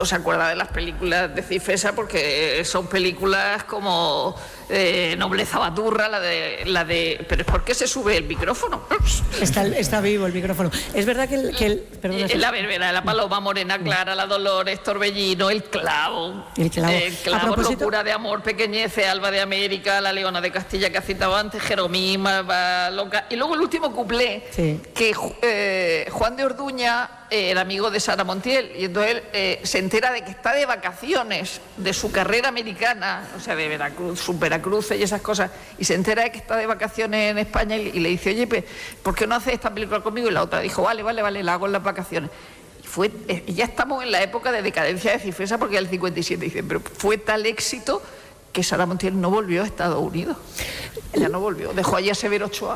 se acuerda de las películas de Cifesa porque son películas como Nobleza Baturra, la de pero ¿por qué se sube el micrófono? Está vivo el micrófono. Es verdad que la verbena, la paloma morena clara, la Dolores, Torbellino, el clavo, Locura de amor, Pequeñece, Alba de América, La Leona de Castilla que ha citado antes, Jeromima, Loca, y luego el último cuplé, que Juan de Orduña era amigo de Sara Montiel, y entonces se entera de que está de vacaciones de su carrera americana, o sea, de Veracruz, sus Veracruces y esas cosas, y se entera de que está de vacaciones en España y le dice, oye, ¿por qué no haces esta película conmigo? Y la otra dijo, vale, la hago en las vacaciones. Y ya estamos en la época de decadencia de Cifesa porque es el 57, dicen, pero fue tal éxito que Sara Montiel no volvió a Estados Unidos. Ella no volvió, dejó allí a Severo Ochoa.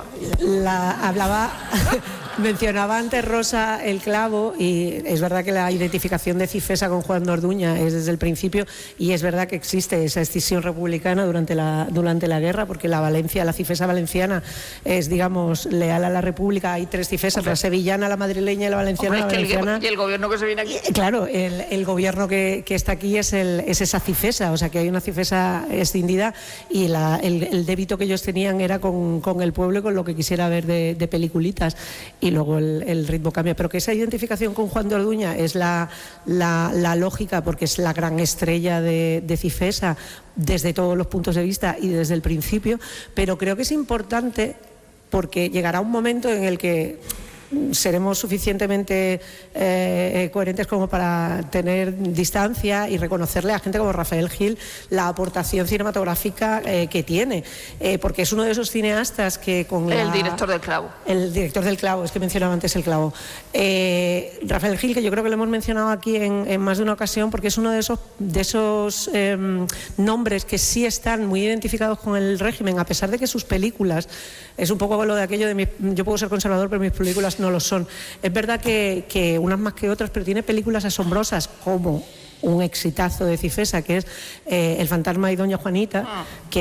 Mencionaba antes Rosa el clavo, y es verdad que la identificación de Cifesa con Juan de Orduña es desde el principio, y es verdad que existe esa escisión republicana durante la guerra, porque la Cifesa valenciana es, digamos, leal a la República. Hay tres Cifesas, la sevillana, la madrileña y la valenciana. Y el gobierno que se viene aquí. Claro, el gobierno que está aquí es esa Cifesa, o sea que hay una Cifesa escindida, y el débito que ellos tenían era con el pueblo y con lo que quisiera ver de peliculitas, y luego el ritmo cambia, pero que esa identificación con Juan de Orduña es la lógica, porque es la gran estrella de Cifesa desde todos los puntos de vista y desde el principio. Pero creo que es importante porque llegará un momento en el que seremos suficientemente coherentes como para tener distancia y reconocerle a gente como Rafael Gil la aportación cinematográfica que tiene, porque es uno de esos cineastas que con el director del clavo. El director del clavo, es que mencionaba antes el clavo. Rafael Gil, que yo creo que lo hemos mencionado aquí en más de una ocasión, porque es uno de esos nombres que sí están muy identificados con el régimen, a pesar de que sus películas, es un poco lo de aquello de yo puedo ser conservador, pero mis películas no lo son. Es verdad que unas más que otras, pero tiene películas asombrosas como un exitazo de Cifesa, que es El fantasma y Doña Juanita, que